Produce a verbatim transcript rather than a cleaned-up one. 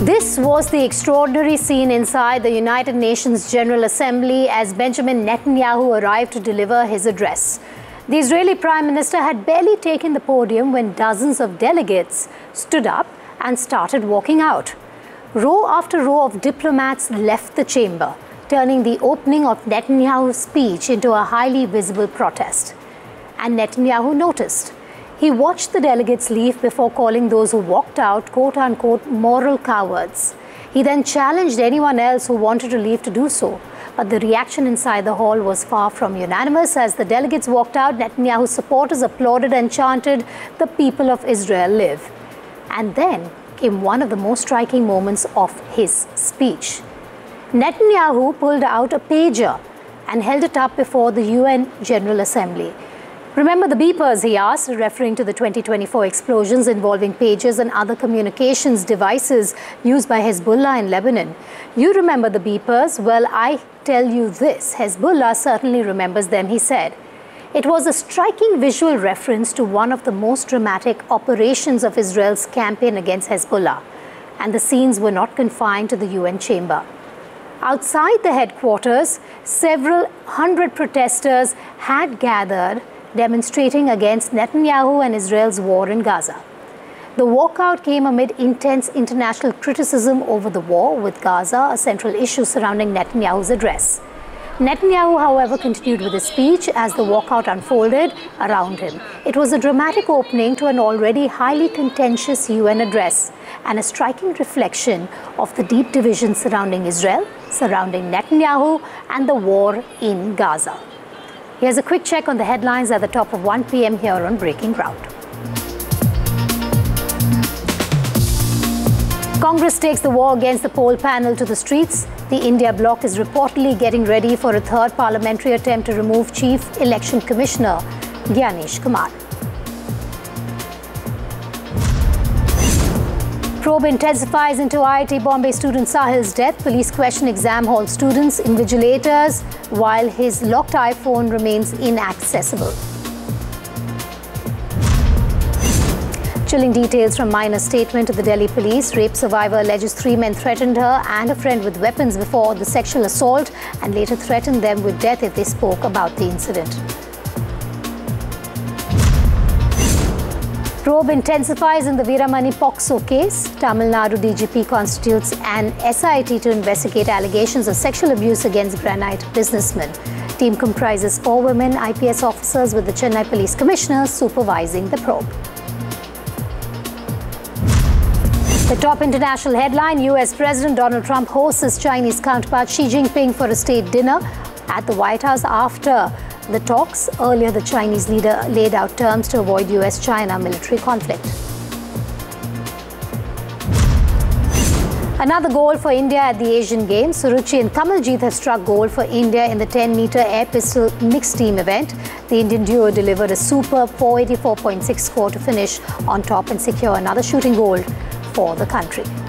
This was the extraordinary scene inside the United Nations General Assembly as Benjamin Netanyahu arrived to deliver his address. The Israeli Prime Minister had barely taken the podium when dozens of delegates stood up and started walking out. Row after row of diplomats left the chamber, turning the opening of Netanyahu's speech into a highly visible protest. And Netanyahu noticed. He watched the delegates leave before calling those who walked out, quote-unquote, moral cowards. He then challenged anyone else who wanted to leave to do so. But the reaction inside the hall was far from unanimous. As the delegates walked out, Netanyahu's supporters applauded and chanted, "The people of Israel live." And then came one of the most striking moments of his speech. Netanyahu pulled out a pager and held it up before the U N General Assembly. "Remember the beepers?" he asked, referring to the twenty twenty-four explosions involving pagers and other communications devices used by Hezbollah in Lebanon. "You remember the beepers? Well, I tell you this, Hezbollah certainly remembers them," he said. It was a striking visual reference to one of the most dramatic operations of Israel's campaign against Hezbollah. And the scenes were not confined to the U N chamber. Outside the headquarters, several hundred protesters had gathered, demonstrating against Netanyahu and Israel's war in Gaza. The walkout came amid intense international criticism over the war with Gaza, a central issue surrounding Netanyahu's address. Netanyahu, however, continued with his speech as the walkout unfolded around him. It was a dramatic opening to an already highly contentious U N address and a striking reflection of the deep division surrounding Israel, surrounding Netanyahu, and the war in Gaza. Here's a quick check on the headlines at the top of one p m here on Breaking Ground. Congress takes the war against the poll panel to the streets. The India bloc is reportedly getting ready for a third parliamentary attempt to remove Chief Election Commissioner Gyanesh Kumar. Probe intensifies into I I T Bombay student Sahil's death. Police question exam hall students, invigilators, while his locked iPhone remains inaccessible. Chilling details from Minor's statement to the Delhi police. Rape survivor alleges three men threatened her and a friend with weapons before the sexual assault and later threatened them with death if they spoke about the incident. Probe intensifies in the Veeramani Pokso case. Tamil Nadu D G P constitutes an S I T to investigate allegations of sexual abuse against granite businessmen. Team comprises four women I P S officers with the Chennai Police Commissioner supervising the probe. The top international headline, U S President Donald Trump hosts his Chinese counterpart Xi Jinping for a state dinner at the White House after the talks. Earlier, the Chinese leader laid out terms to avoid U S China military conflict. Another goal for India at the Asian Games. Suruchi and Kamaljeet have struck gold for India in the ten meter air pistol mixed team event. The Indian duo delivered a superb four eighty-four point six score to finish on top and secure another shooting gold for the country.